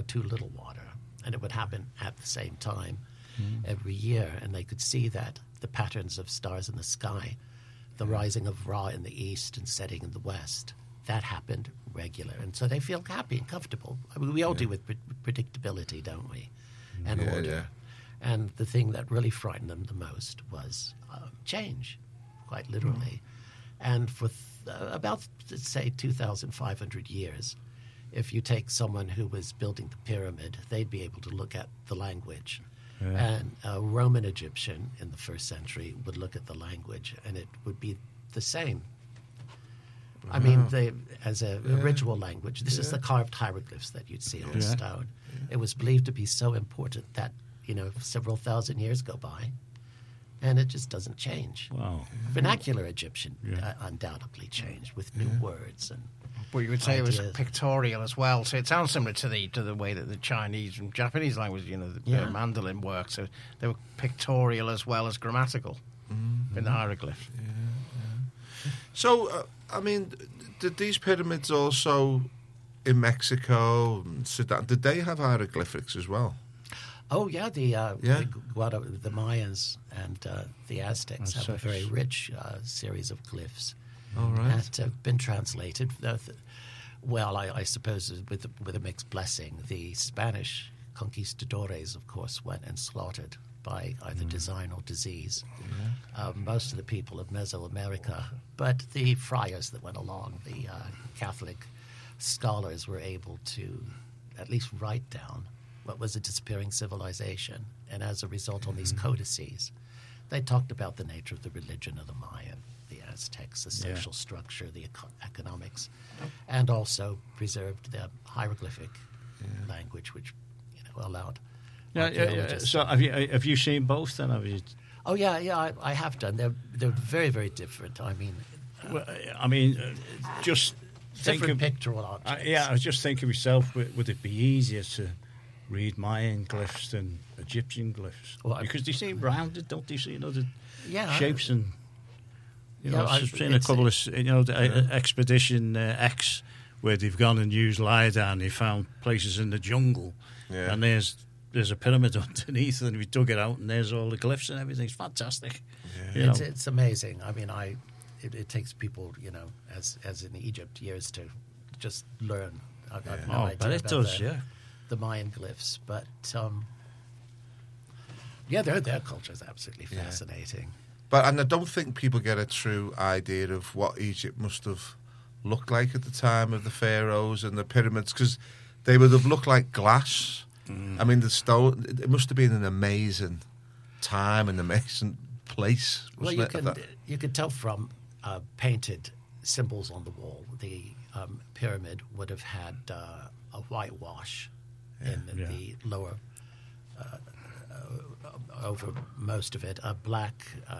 too little water. And it would happen at the same time every year. And they could see that the patterns of stars in the sky, the rising of Ra in the east and setting in the west, that happened regular. And so they feel happy and comfortable. I mean, we all do with predictability, don't we? And order. Yeah. And the thing that really frightened them the most was change, quite literally. And for about, say, 2,500 years, if you take someone who was building the pyramid, they'd be able to look at the language. And a Roman Egyptian in the first century would look at the language, and it would be the same. I mean, as a ritual language, this is the carved hieroglyphs that you'd see on stone. It was believed to be so important that, several thousand years go by, and it just doesn't change. Wow. Vernacular Egyptian undoubtedly changed with new words and But you would say ideas. it was pictorial as well. So it sounds similar to the way that the Chinese and Japanese language, the mandolin works. So they were pictorial as well as grammatical in the hieroglyphs. So, I mean, did these pyramids also in Mexico and Sudan, did they have hieroglyphics as well? Oh, yeah, the Mayans and the Aztecs have a very rich series of glyphs that have been translated. Well, I suppose with a mixed blessing. The Spanish conquistadores, of course, went and slaughtered by either design or disease most of the people of Mesoamerica. But the friars that went along, the Catholic scholars, were able to at least write down what was a disappearing civilization. And as a result, on these codices, they talked about the nature of the religion of the Mayan, the Aztecs, the social structure, the economics, and also preserved the hieroglyphic language, which allowed archaeologists. So have you seen both then? Have you? Oh, yeah, I have done. They're very, very different. I mean, Just different thinking, pictorial objects. I was just thinking myself, would it be easier to read Mayan glyphs than Egyptian glyphs? Well, because they seem rounded, don't they? See, the Yeah, shapes and. Yeah, I've seen a couple of, Expedition X, where they've gone and used LiDAR and they found places in the jungle, and there's a pyramid underneath, and we dug it out, and there's all the glyphs and everything. It's fantastic. It's amazing. I mean, it takes people, as in Egypt, years to just learn. I've no idea but it about does, the Mayan glyphs, but their culture is absolutely fascinating. And I don't think people get a true idea of what Egypt must have looked like at the time of the pharaohs and the pyramids, because they would have looked like glass. I mean, the stone, it must have been an amazing time, an amazing place. Well, you can tell from painted symbols on the wall. The pyramid would have had a whitewash in the lower, over most of it, a black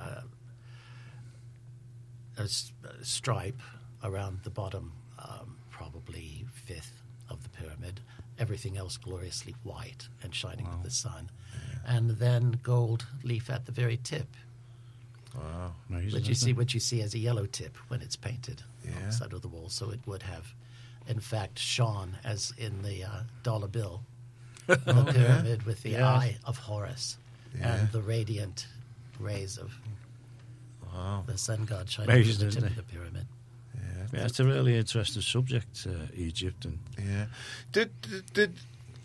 stripe around the bottom, probably fifth of the pyramid. Everything else gloriously white and shining with the sun. And then gold leaf at the very tip. Wow. Which you see as a yellow tip when it's painted on the side of the wall. So it would have, in fact, shone as in the dollar bill, the pyramid with the eye of Horus and the radiant rays of the sun god shining from the tip of the pyramid. Yeah, it's a really interesting subject, Egypt. And Did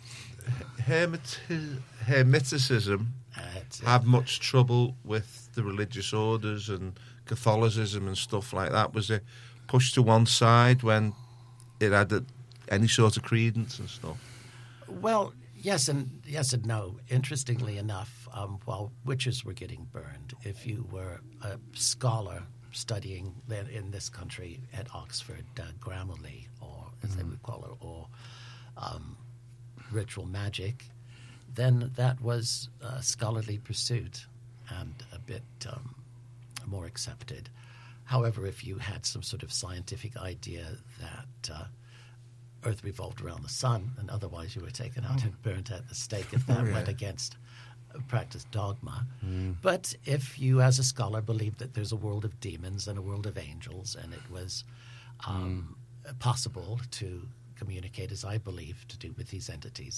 Hermeticism have much trouble with the religious orders and Catholicism and stuff like that? Was it pushed to one side when it had any sort of credence and stuff? Well, yes and no. Interestingly enough, while witches were getting burned, if you were a scholar studying in this country at Oxford, Grammarly, or as they would call it, or ritual magic, then that was a scholarly pursuit and a bit more accepted. However, if you had some sort of scientific idea that Earth revolved around the sun, and otherwise you were taken out and burnt at the stake if that went against practiced dogma. But if you, as a scholar, believed that there's a world of demons and a world of angels, and it was possible to communicate, as I believe, to do with these entities